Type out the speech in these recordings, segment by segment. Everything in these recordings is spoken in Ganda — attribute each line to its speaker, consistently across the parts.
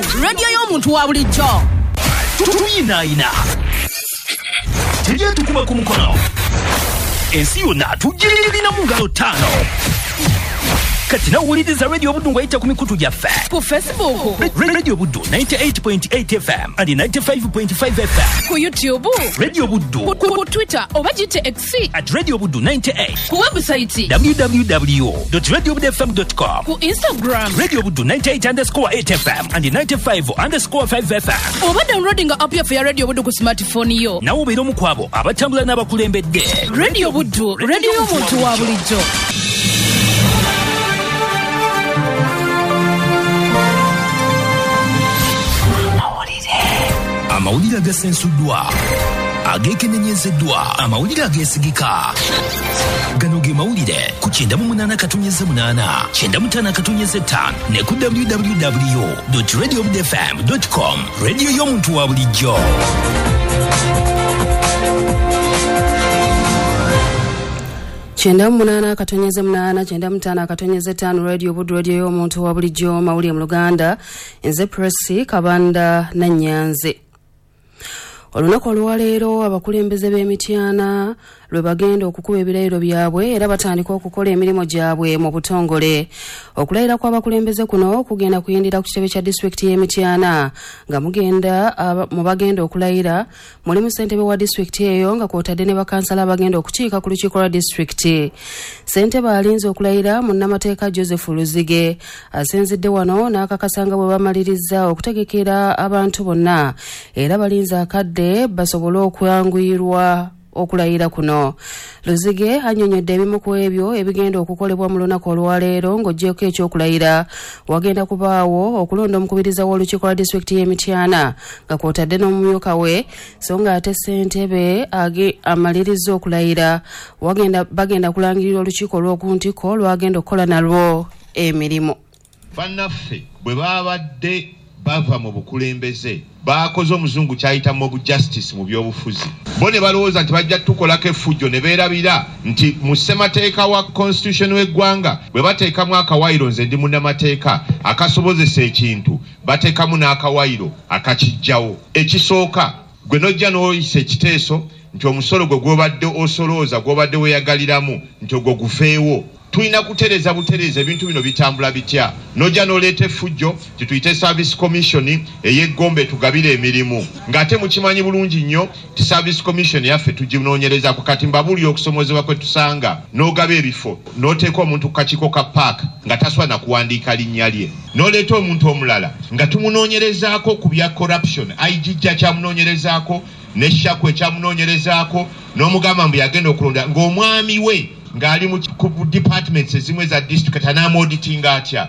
Speaker 1: radio y'omuntu wa bulijjo.
Speaker 2: Tuyinaayina. Tujja tukuba ku mukono. Ensi yonna tugirina mu ngalo 5. Kati nawuliriza Radio Buddu ng'ayita ku mikutu gyaffe.
Speaker 1: Ku Facebook.
Speaker 2: Radio Buddu 98.8 FM and 95.5 FM.
Speaker 1: Ku YouTube.
Speaker 2: Radio Buddu.
Speaker 1: Ku Twitter oba gite X.
Speaker 2: @Radio Buddu 98.
Speaker 1: Ku website.
Speaker 2: www.radiobuddufm.com.
Speaker 1: Ku Instagram.
Speaker 2: Radio Buddu 98_8 FM and 95_5 FM.
Speaker 1: Oba downloading app ya Radio Buddu ku smartphone yo.
Speaker 2: Nawo beera mu kwabo abatambula n'abakulembedde.
Speaker 1: Radio Buddu, radio y'omuntu wa bulijjo.
Speaker 2: Amawulire agasensuddwa, ageekenenyezeddwa, amawulire ageesigika. Gano ge mawulire ku 98.8, 95.5 ne ku www.radiobuddufm.com. Radio y'omuntu wa bulijjo.
Speaker 3: Chenda munana katonyeze munana chenda mutana katonyeze 5 Radio Buddu radio y'omuntu wa bulijjo mawulire mu Luganda nze Presi Kabanda na Nyanze. Olunaku olwaleero abakulembeze b'emityana lwe bagenda okukuba ebirayiro byabwe era batandika okukola emirimu gyabwe mu butongole. Okulayira kw'abakulembeze kuno kugenda kuyindira ku kitebe kya disitulikiti y'Emityana nga mu bagenda okulayira mulimu ssentebe wa disitulikiti eyo nga kw'otadde ne bakansala bagenda okukiika ku lukiiko lwa disitulikiti. Ssentebe alinze okulayira munnamateeka Joseph Luzige asinzidde wano n'akakasanga bwe bamaliriza okutegekera abantu bonna era balinze akadde basobole okwanguyirwa okulayira kuno. Luzige annyonnyodde ebimu ku ebyo ebigenda okukolebwa mu lunaku olwaleero ng'oggyeko ekyokulayira wagenda kubaawo okulonda omukubiriza w'olukiiko lwa disitulikiti y'Emityana nga kw'otadde n'omumyuka we so ng'ate ssentebe amaliriza okulayira bagenda kulangirira olukiiko olw'okuntiko lwagenda okukola nalwo emirimu.
Speaker 4: Bannaffe bwe babadde bava mu bukulembeze bakoze omuzungu kyayita mob justice mu byobufuzi bo ne balowooza nti bajja tukolako effujjo ne beerabira nti mu ssemateeka wa constitution w'eggwanga bwe bateekamu akawayiro nze ndi munnamateeka akasobozesa ekintu bateekamu n'akawayiro akakijjawo. Ekisooka gwe nojja n'oyisa ekiteeso nti omusolo gwe gw'obadde osolooza gw'obadde weeyagaliramu nti ogwo gufeewo. Tulina kutereza butereza ebintu bino bitambula bitya. Nojja n'oleeta effujjo tuyite service commission ey'eggombe tugabire emirimu ng'ate mukimanyi bulungi nnyo ti service commission yaffe tuginoonyereza ku kati mbabuli okusomozebwa kwe tusanga n'ogaba ebifo n'oteeka omuntu ku kakiiko ka paaka nga taswa na kuwandiika linnya lye n'oleeta omuntu omulala nga tumunoonyerezaako ku bya corruption igijja kyamunoonyerezaako ne shakwe ekyamunoonyerezaako n'omugamba mbu yagenda okulonda ng'omwami we ngali mu departments ezimwe za district anamauditing atya.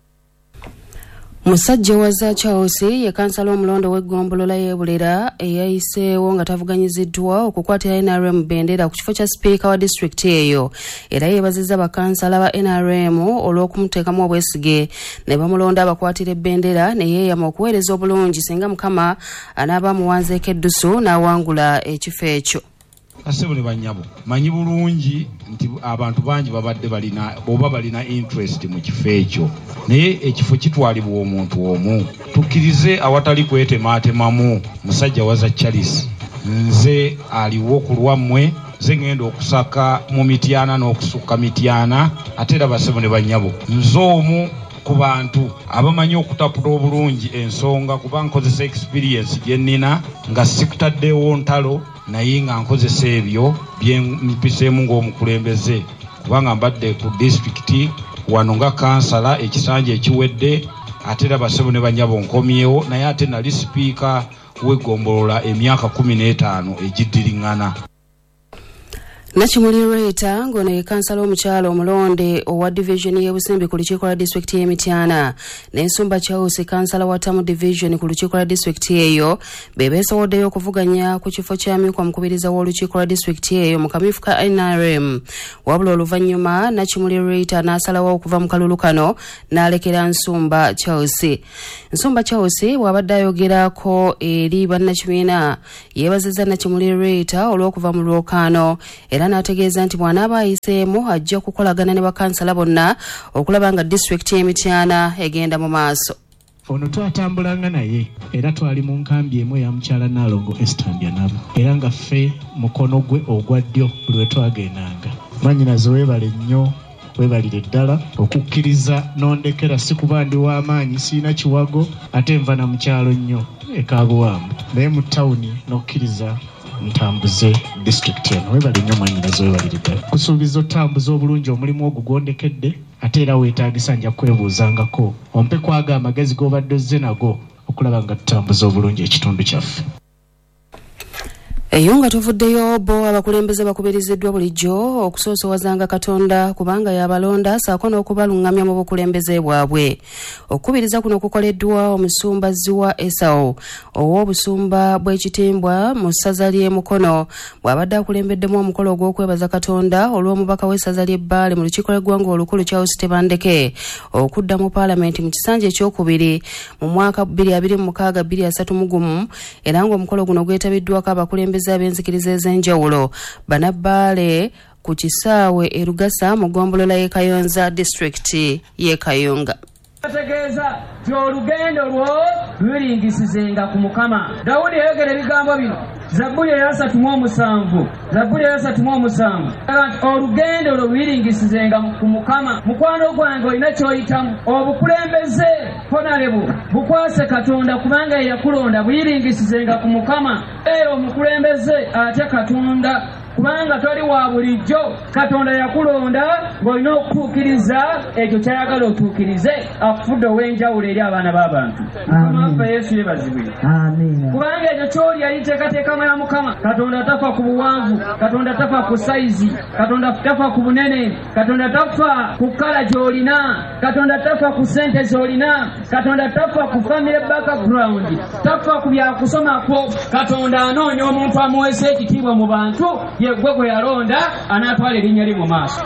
Speaker 3: Musajja wa Charles ye kansala omulondo w'eggombolola y'ebulera eyayiseewo nga tavuganyiziddwa okukwatira NRM bendera ku kifo kya speaker wa district eyo era yeebazizza bakansala ba NRM olw'okumuteekamu obwesige ne bamulonda abakwatira ebbendera ne yeeyama okuweereza obulungi singa Mukama anaaba amuwanzeeko eddusu n'awangula ekifo ekyo.
Speaker 5: Asebule banyabo manyi bulungi nti abantu bangi babadde balina interest mu kifo ekyo naye ekifo kitwalibwa omuntu omu tukkirize awatali kwetematemamu. Musajja wa Charles nze aliwo ku lwammwe nze ngenda okusaka mu Mityana n'okusukka Mityana ate era basebule banyabo nze omu ku bantu abamanyi okutapula obulungi ensonga kuba nkozesa experience gye nnina nga sikutaddewo ntalo naye nga nkozesa ebyo bye mpiseemu ng'omukulembeze kubanga mbadde ku disitulikiti wano nga kansala ekisanja ekiwedde ate era basebune banyabo nkomyewo naye ate nali sipiika w'eggombolola emyaka 15 egiddiriŋŋana.
Speaker 3: Nakimuli Reta ngono ye kansala omukyalo omulonde owa division y'ebusimbi ku lukiiko lwa disitulikiti y'Emityana n'ensumba Charles kansala wa Tamu division ku lukiiko lwa disitulikiti eyo beebeesowoddeyo okuvuganya ku kifo ky'amyuka mukubiriza w'olukiiko lwa disitulikiti eyo mu kamyufu ka NRM wabula oluvannyuma Nakimuli Reta n'asalawo okuva mu kalulu kano n'alekera Nsumba Charles. Nsumba Charles bw'abadde ayogerako eri bannakibiina yeebazizza Nakimuli Reta olw'okuva mu lwokaano era n'ategeeza nti bw'anaaba ayiseemu ajja kukolagana ne bakansala bonna okulaba nga disitulikiti y'Emityana egenda mu maaso.
Speaker 6: ono twatambulanga naye era twali mu nkambi emu ya mukyala Nalongo Estambia nabo era nga ffe mukono gwe ogwa ddyo buli we twagendanga. Mwannyinaze weebale nnyo, weebalire ddala okukkiriza n'ondekera, si kuba ndi w'amaanyi siina kiwago ate nva na mukyalo nnyo ekaabuwambu naye mu tawuni n'okkiriza ntambuze district eno. Weebale nnyo mwannyinaze, weebalire ddala. Kusuubiza otambuza obulungi omulimu ogwo gwondekedde ate era weetaagisa nja kwebuuzangako ompe kwaga amagezi g'obadde ozze nago okulaba nga tutambuza obulungi ekitundu kyaffe.
Speaker 3: Eyo nga tuvuddeyo bo abakulembeze bakubiriziddwa bulijjo okusoosowazanga Katonda kubanga yabalonda saako n'okubalungamya mu bukulembeze bwabwe. Okukubiriza kuno kukoleddwa omusumbazi wa Esau ow'obusumba bw'ekitimbwa mu ssaza ly'e Mukono bw'abadde akulembeddemu omukolo ogw'okwebaza Katonda olw'omubaka w'essaza ly'e Bbaale mu lukiiko lw'eggwanga olukulu Charles Tebandeke okudda mu paalamenti mu kisanja ekyokubiri mu mwaka 2026-2030 era ng'omukolo guno gwetabiddwako abakulembeze ab'enzikiriza ez'enjawulo Banabbaale ku kisaawe e Lugasa mu ggombolola y'e Kayonza district y'e Kayunga.
Speaker 7: Ategeeza ti olugendo lwo lwiringisizenga ku Mukama. Dawudi yayogera ebigambo bino Zabbuli eya 37 olugendo lwo lwiringisizenga ku Mukama. Mukwano gwange olina ky'oyitamu obukulembeze honorable bukwase Katonda kubanga yakulonda bwiringisizenga ku Mukama. Era omukulembeze ate Katonda kubanga toli wa bulijjo. Katonda yakulonda ng'olina okutuukiriza ekyo kyayagala otuukirize akufudde ow'enjawulo eri abaana b'abantu. Mukama Yesu yebazibwe. Kubanga ekyo ky'oli yali teekateekamo ya Mukama. Katonda tafa ku buwanvu, Katonda tafa ku sayizi, Katonda tafa ku bunene, Katonda tafa ku kala gy'olina, Katonda tafa ku sente z'olina, Katonda tafa ku family background, tafa ku byakusoma kwo. Katonda anoonya omuntu amuweesa ekitiibwa mu bantu yeggwe gwe yalonda anaatwala erinnya lye mu maaso.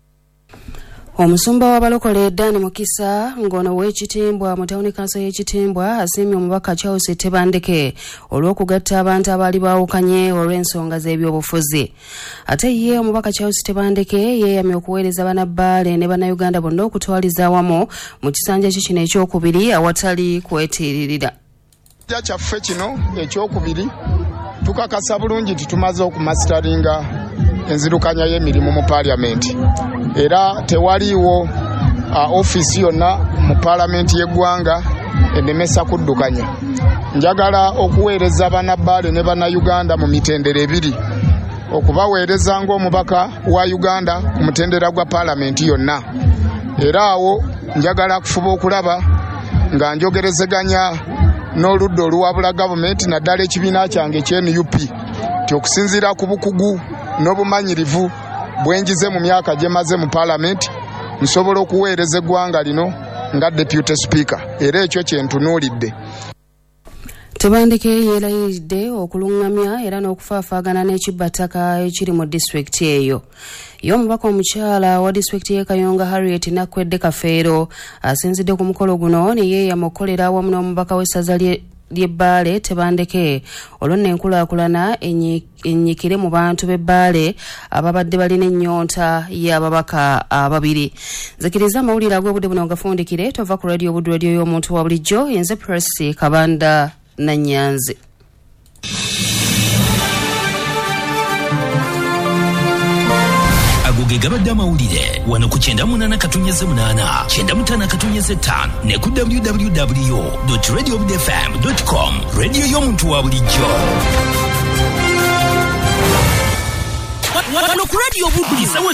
Speaker 3: Omusumba w'abalokole Dani Mukisa ng'ono w'ekitimbwa mu tawuni kanso y'ekitimbwa asiimye omubaka Charles Tebandeke olw'okugatta abantu abaali baawukanye olw'ensonga z'ebyobufuzi. Ate ye omubaka Charles Tebandeke yeeyamye okuweereza Banabbaale ne Bannayuganda bonna okutwaliza awamu mu kisanja kye kino ekyokubiri awatali kwetiiririra.
Speaker 8: Kyaffe kino ekyokubiri tukakasa bulungi nti tumaze okumasitaringa enzirukanya y'emirimu mu paalamenti era tewaliiwo ofiisi yonna mu paalamenti y'eggwanga enemesa kuddukanya. Njagala okuweereza Banabbaale ne Bannayuganda mu mitendera ebiri, okubaweereza ng'omubaka wa Uganda ku mutendera gwa paalamenti yonna, era awo njagala kufuba okulaba nga njogerezeganya n'oludda oluwabula gavumenti naddala ekibiina kyange ekye-NUP nti okusinziira ku bukugu n'obumanyirivu bwenjize mu myaka gye maze mu paalamenti nsobola okuweereza eggwanga lino nga deputy speaker era ekyo kye ntunuulidde.
Speaker 3: Tebandeke yeerayiridde okulungamya era n'okufaafaagana n'ekibbattaka ekiri mu disitulikiti eyo. Y'omubaka omukyala wa disitulikiti y'e Kayunga Harriet Nakwedde Kafeero asinzidde ku mukolo guno ne yeeyama okukolera awamu n'omubaka w'essaza ly'e Bbaale Tebandeke olwo n'enkulaakulana ennyikire mu bantu b'e Bbaale ababadde balina ennyonta y'ababaka ababiri. Nzikiriza amawulire ag'obudde buno ngafundikire tova ku radio Buddu radio y'omuntu wa bulijjo yenze Presi Kabanda Nanyanzi.
Speaker 2: Agoge gabadde amawulire wano ku 98.8 95 ne ku www.radiobudfm.com radio y'omuntu wa bulijjo. Wano ku radio Buddu